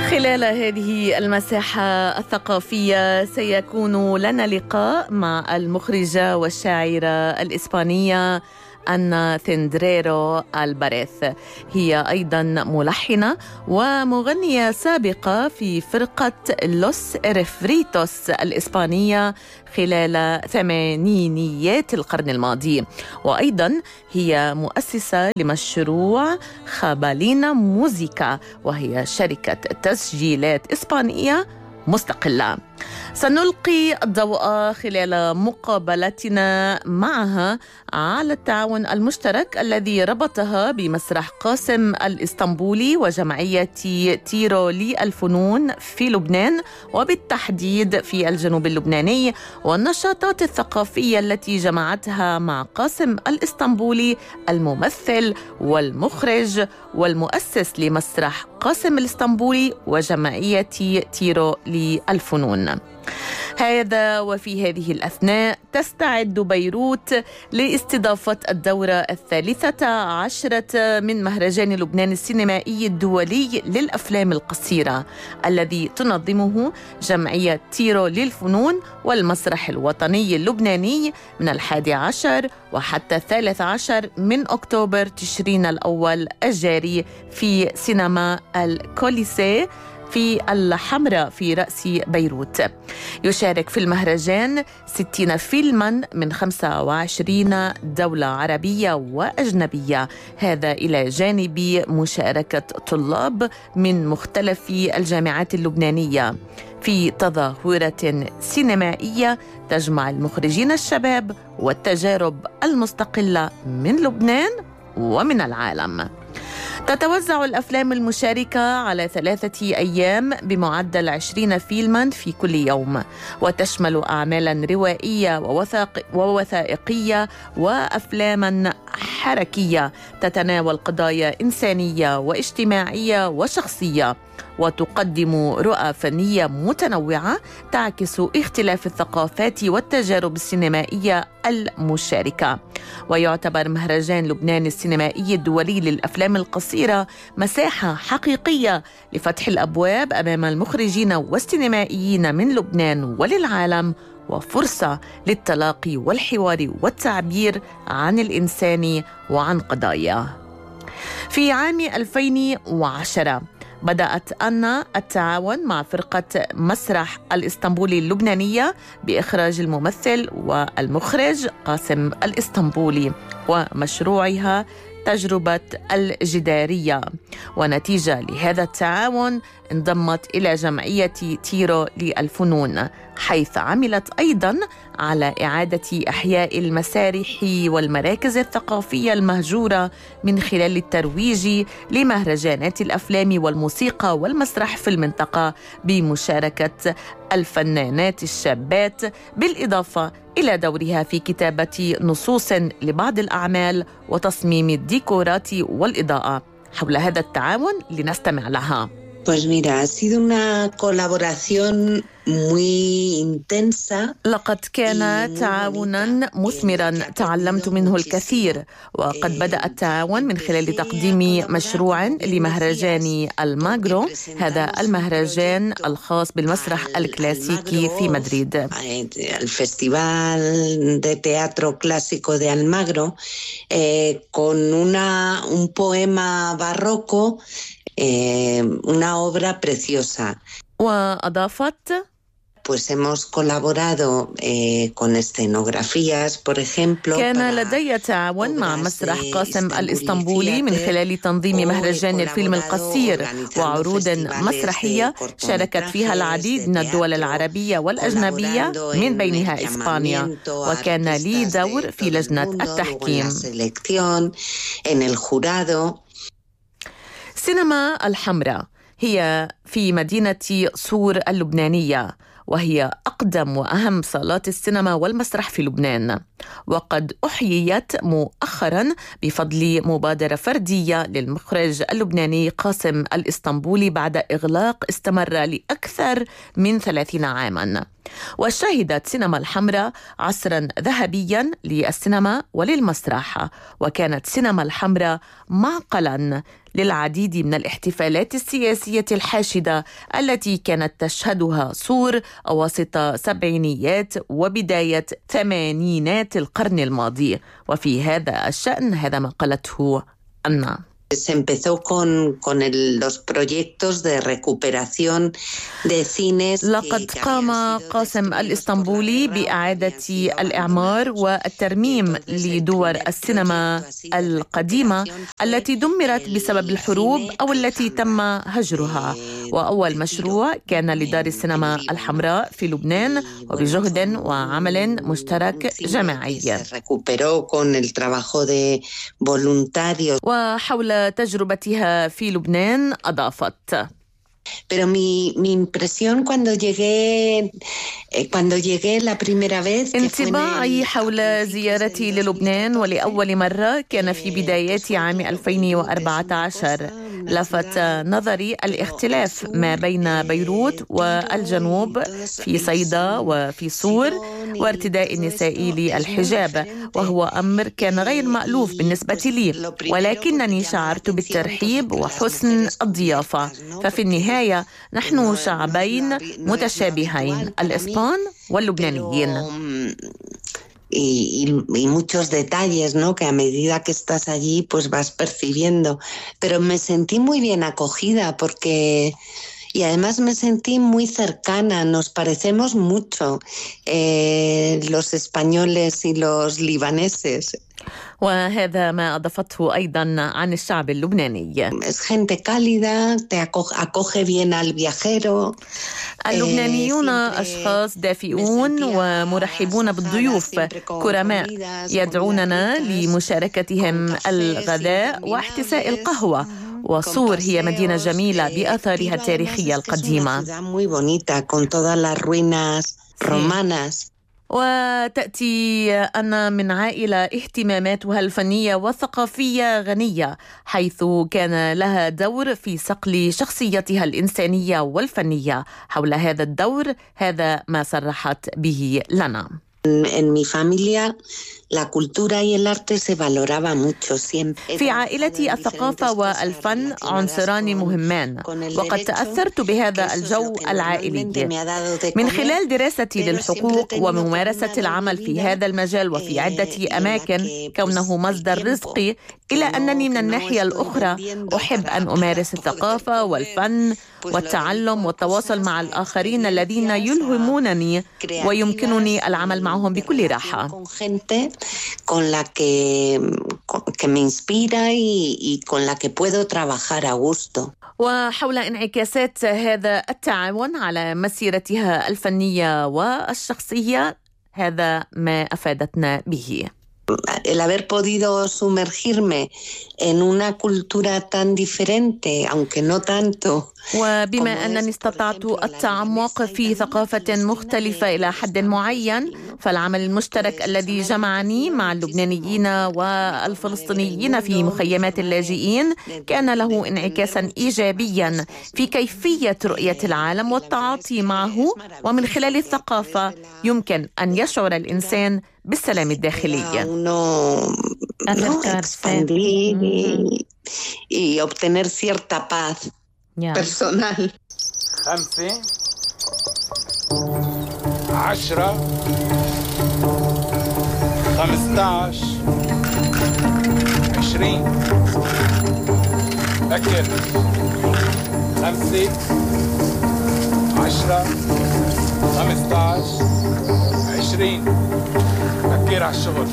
خلال هذه المساحة الثقافية سيكون لنا لقاء مع المخرجة والشاعرة الإسبانية أنا تندريرو ألباريث. هي أيضا ملحنة ومغنية سابقة في فرقة لوس إريفريتوس الإسبانية خلال ثمانينيات القرن الماضي، وأيضا هي مؤسسة لمشروع خابالينا موزيكا، وهي شركة تسجيلات إسبانية مستقلة. سنلقي الضوء خلال مقابلتنا معها على التعاون المشترك الذي ربطها بمسرح قاسم الإسطنبولي وجمعية تيرو للفنون في لبنان، وبالتحديد في الجنوب اللبناني، والنشاطات الثقافية التي جمعتها مع قاسم الإسطنبولي الممثل والمخرج والمؤسس لمسرح قاسم الإسطنبولي وجمعية تيرو للفنون. هذا وفي هذه الأثناء تستعد بيروت لاستضافة الدورة 13 من مهرجان لبنان السينمائي الدولي للأفلام القصيرة الذي تنظمه جمعية تيرو للفنون والمسرح الوطني اللبناني من 11 وحتى 13 من أكتوبر تشرين الأول الجاري في سينما الكوليسيه في الحمراء في رأس بيروت. يشارك في المهرجان 60 فيلما من 25 دولة عربية وأجنبية، هذا إلى جانب مشاركة طلاب من مختلف الجامعات اللبنانية في تظاهرة سينمائية تجمع المخرجين الشباب والتجارب المستقلة من لبنان ومن العالم. تتوزع الأفلام المشاركة على 3 أيام بمعدل 20 فيلما في كل يوم، وتشمل أعمالا روائية ووثائقية وأفلاما حركية تتناول قضايا إنسانية واجتماعية وشخصية، وتقدم رؤى فنية متنوعة تعكس اختلاف الثقافات والتجارب السينمائية المشاركة. ويعتبر مهرجان لبنان السينمائي الدولي للأفلام القصيرة مساحة حقيقية لفتح الأبواب أمام المخرجين والسينمائيين من لبنان وللعالم، وفرصة للتلاقي والحوار والتعبير عن الإنسان وعن قضاياه. في عام 2010 بدأت أنا التعاون مع فرقة مسرح الإسطنبولي اللبنانية بإخراج الممثل والمخرج قاسم الإسطنبولي ومشروعها تجربة الجدارية، ونتيجة لهذا التعاون انضمت إلى جمعية تيرو للفنون، حيث عملت أيضا على إعادة إحياء المسارح والمراكز الثقافية المهجورة من خلال الترويج لمهرجانات الأفلام والموسيقى والمسرح في المنطقة بمشاركة الفنانات الشابات، بالإضافة إلى دورها في كتابة نصوص لبعض الأعمال وتصميم الديكورات والإضاءة. حول هذا التعاون لنستمع لها. Pues mira, ha sido una colaboración muy intensa. لقد كان تعاونا مثمرا تعلمت منه الكثير، وقد بدأ التعاون من خلال تقديم مشروع لمهرجان الماغرو، هذا المهرجان الخاص بالمسرح الكلاسيكي في مدريد. الفestival de teatro clásico de Almagro con un poema barroco, una obra preciosa. وأضافت: Pues hemos colaborado con escenografías, por ejemplo. كان لدي تعاون مع مسرح قاسم الإسطنبولي من خلال تنظيم مهرجان الفيلم القصير وعروض مسرحية شاركت فيها العديد من الدول العربية والأجنبية من بينها إسبانيا، وكان لي دور في لجنة التحكيم. سينما الحمراء هي في مدينة صور اللبنانية، وهي أقدم وأهم صالات السينما والمسرح في لبنان، وقد أحييت مؤخرا بفضل مبادرة فردية للمخرج اللبناني قاسم الإسطنبولي بعد إغلاق استمر لأكثر من 30 عاما. وشهدت سينما الحمراء عصرا ذهبيا للسينما وللمسرح، وكانت سينما الحمراء معقلا للعديد من الاحتفالات السياسية الحاشدة التي كانت تشهدها صور أواسط سبعينيات وبداية ثمانينات القرن الماضي. وفي هذا الشأن هذا ما قالته أنا. Se empezó con los proyectos de recuperación de cines. لقد قام قاسم الإسطنبولي بإعادة الإعمار والترميم لدور السينما القديمة التي دمرت بسبب الحروب أو التي تم هجرها. وأول مشروع كان لدار السينما الحمراء في لبنان وبجهد وعمل مشترك جماعي. وحول تجربتها في لبنان أضافت: Pero mi impresión cuando llegué la primera vez. انطباعي حول زيارتي للبنان ولأول مرة كان في بدايات عام 2014. لفت نظري الاختلاف ما بين بيروت والجنوب في صيدا وفي صور، وارتداء النساء للحجاب، وهو أمر كان غير مألوف بالنسبة لي، ولكنني شعرت بالترحيب وحسن الضيافة. ففي النهاية نحن شعبين متشابهين، الإسبان واللبنانيين. Y muchos detalles, ¿no? Que a medida que estás allí pues vas percibiendo, pero me sentí muy bien acogida y además me sentí muy cercana, nos parecemos mucho los españoles y los libaneses. وهذا ما أضافته أيضا عن الشعب اللبناني. Es gente cálida, te acoge bien al viajero. اللبنانيون أشخاص دافئون ومرحبون بالضيوف، كرماء، يدعوننا لمشاركتهم الغداء واحتساء القهوة. وصور هي مدينة جميلة بآثارها التاريخية القديمة. وتأتي أنا من عائلة اهتماماتها الفنية والثقافية غنية، حيث كان لها دور في صقل شخصيتها الإنسانية والفنية. حول هذا الدور هذا ما صرحت به لنا. En mi familia la cultura y el arte se valoraba mucho siempre. في عائلتي الثقافة والفن عنصران مهمان، وقد تأثرت بهذا الجو العائلي من خلال دراستي للحقوق وممارسة العمل في هذا المجال وفي عدة أماكن، كونه مصدر رزقي، إلى أنني من الناحية الأخرى أحب أن أمارس الثقافة والفن والتعلم والتواصل مع الآخرين الذين يلهمونني ويمكنني العمل معهم بكل راحة. Con la que me inspira y con la que puedo trabajar a gusto. وحول انعكاسات هذا التعاون على مسيرتها الفنية والشخصية هذا ما أفادتنا به. El haber podido sumergirme en una cultura tan diferente, aunque no tanto. وبما أنني استطعت التعمق في ثقافة مختلفة إلى حد معين، فالعمل المشترك الذي جمعني مع اللبنانيين والفلسطينيين في مخيمات اللاجئين كان له انعكاسا إيجابيا في كيفية رؤية العالم والتعاطي معه، ومن خلال الثقافة يمكن أن يشعر الإنسان بالسلام الداخلي. Y obtener cierta paz personal. 5 10 15 20 فكر 5 10 15 20 فكر على الشغل.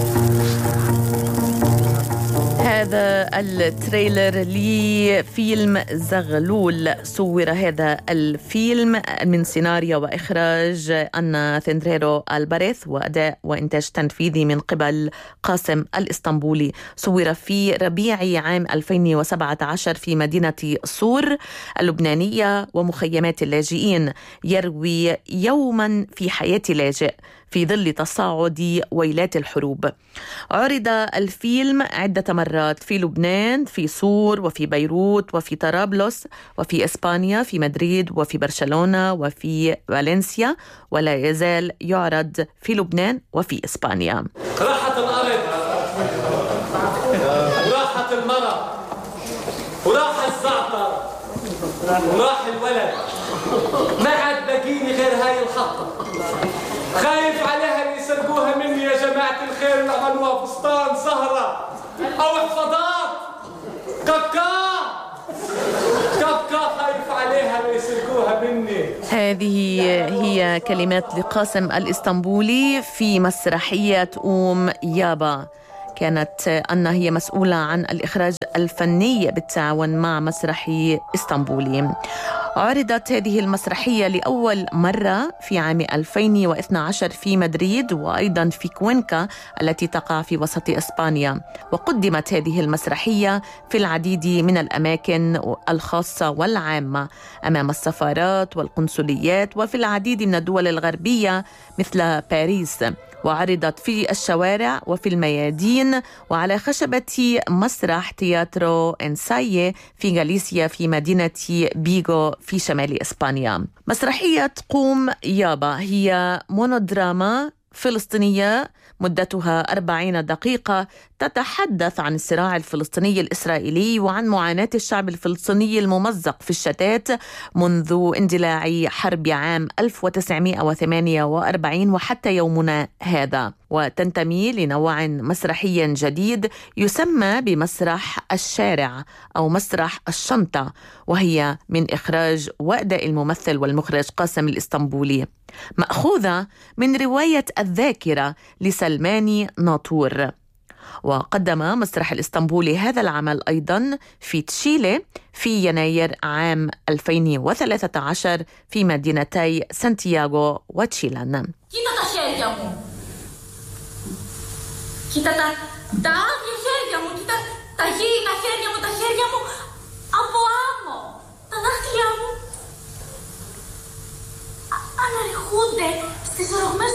هذا التريلر لفيلم زغلول. صور هذا الفيلم من سيناريو وإخراج أنا ثندريرو الباريث وأداء وإنتاج تنفيذي من قبل قاسم الإسطنبولي. صور في ربيع عام 2017 في مدينة صور اللبنانية ومخيمات اللاجئين. يروي يوما في حياة لاجئ في ظل تصاعد ويلات الحروب. عرض الفيلم عدة مرات في لبنان، في صور، وفي بيروت، وفي طرابلس، وفي إسبانيا، في مدريد، وفي برشلونة، وفي فالنسيا، ولا يزال يعرض في لبنان وفي إسبانيا. راحت الأرض وراحت المرأة وراح الزعتر وراح الولد، ما عاد بقيني غير هاي الحطة. خايف عليها اللي يسرقوها مني يا جماعة الخير، اللي عملوها فستان سهرة أو حفاضات كبكة خايف عليها اللي يسرقوها مني. هذه هي كلمات لقاسم الإسطنبولي في مسرحية أم يابا. كانت أنا هي مسؤولة عن الإخراج الفني بالتعاون مع مسرحي إسطنبولي. عرضت هذه المسرحية لأول مرة في عام 2012 في مدريد، وأيضا في كوينكا التي تقع في وسط إسبانيا. وقدمت هذه المسرحية في العديد من الأماكن الخاصة والعامة، أمام السفارات والقنصليات، وفي العديد من الدول الغربية مثل باريس. وعرضت في الشوارع وفي الميادين وعلى خشبة مسرح تياترو إنسايي في غاليسيا في مدينة بيغو في شمال إسبانيا. مسرحية قوم يابا هي مونودراما فلسطينية مدتها 40 دقيقة، تتحدث عن الصراع الفلسطيني الإسرائيلي وعن معاناة الشعب الفلسطيني الممزق في الشتات منذ اندلاع حرب عام 1948 وحتى يومنا هذا. وتنتمي لنوع مسرحي جديد يسمى بمسرح الشارع أو مسرح الشنطة، وهي من إخراج وأداء الممثل والمخرج قاسم الإسطنبولي، مأخوذة من رواية الذاكرة لسلمان ناطور. وقدم مسرح الإسطنبولي هذا العمل أيضا في تشيلي في يناير عام 2013 في مدينتي سانتياغو وتشيلان. Αναρριχούνται στις ορογμές